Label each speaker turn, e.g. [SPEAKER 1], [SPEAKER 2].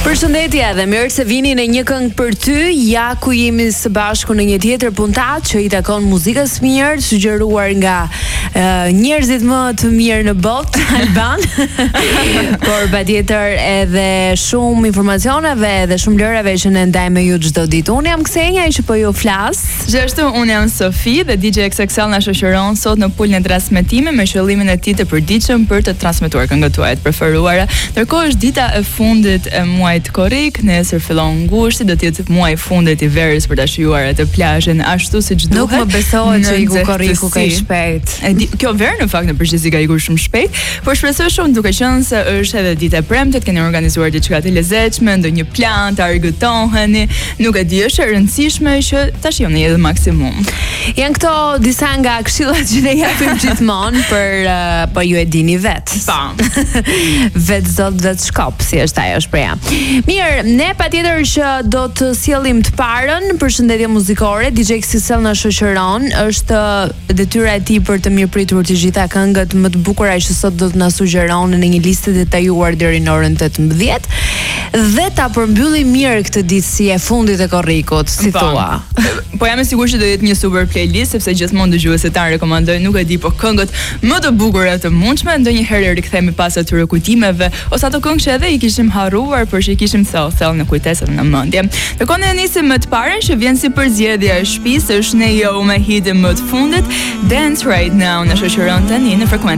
[SPEAKER 1] Përshëndetje dhe mirë se vini në një këngë për ty. Ja ku jemi së bashku në një tjetër puntat që i takon muzikës mirë, sugjeruar nga njerëzit më të mirë në botë, Alban. Por patjetër edhe shumë informacioneve dhe shumë lërave që ne ndajmë me ju çdo ditë. Unë jam Ksenja që po ju flas.
[SPEAKER 2] Gjithashtu unë jam Sofi dhe DJ XXL na shoqëron sot në pulën e transmetimit me qëllimin e tij të përditshëm për të transmetuar këngët tuaja të preferuara. Ndërkohë është dita e fundit e muajit korrik, nesër fillon ngushti, do të jetë muaji i fundit i verës për ta shijuar atë plazhin ashtu siç duhet.
[SPEAKER 1] Nuk më besohet që iku korriku kaq shpejt.
[SPEAKER 2] Kjo verë në fakt në përgjithësi ka ikur shumë shpejt, por shpresoj shumë duke qenë se është edhe ditë e premte, keni organizuar diçka të lezetshme, ndonjë plan, të argëtoheni, nuk e di, është e rëndësishme që ta shijoni edhe maksimum.
[SPEAKER 1] Janë këto disa nga këshillat që ne japim gjithmonë për po ju e dini vet. Vet zot vet shkop, si është ajo shpreha. Mirë, ne patjetër që do të sjellim të parën përshëndetje muzikore. DJ XXL na shoqëron, është detyra e tij për të mirëpritur të gjitha këngët më të bukura që sot do të na sugjeron në një listë detajuar deri në orën 18 dhe ta përmbyllim mirë këtë ditë si e fundit e korrikut, si thua.
[SPEAKER 2] Po jam e sigurt që do jetë një super playlist sepse gjithmonë dëgjuesit tan rekomandojnë, nuk e di, po këngët më të bukura të mundshme, ndonjëherë rikthehemi pas atyre kujtimeve ose ato këngë që edhe i kishim harruar, por që i kishim thellë në kujtesë dhe në mendje. Ndërkohë ne nisim me të parën që vjen si përzgjedhja e shtëpisë, është ne jo me hitin më të fundit, Dance Right Now në shoqëron tani në frekuencën